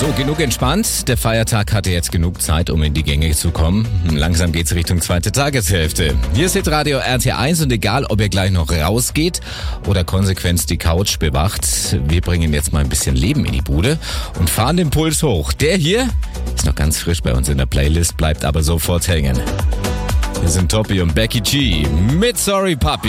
So, genug entspannt. Der Feiertag hatte jetzt genug Zeit, um in die Gänge zu kommen. Langsam geht's Richtung zweite Tageshälfte. Hier ist Radio RT1 und egal, ob ihr gleich noch rausgeht oder konsequent die Couch bewacht, wir bringen jetzt mal ein bisschen Leben in die Bude und fahren den Puls hoch. Der hier ist noch ganz frisch bei uns in der Playlist, bleibt aber sofort hängen. Hier sind Toppy und Becky G mit Sorry Puppy.